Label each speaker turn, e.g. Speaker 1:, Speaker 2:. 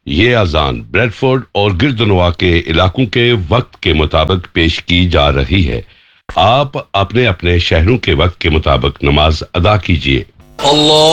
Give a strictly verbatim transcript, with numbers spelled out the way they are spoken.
Speaker 1: ये अजान ब्रेडफोर्ड और गिरदनवा के इलाकों के वक्त के मुताबिक पेश की जा रही है। आप अपने अपने शहरों के वक्त के मुताबिक नमाज अदा कीजिए।
Speaker 2: अल्लाह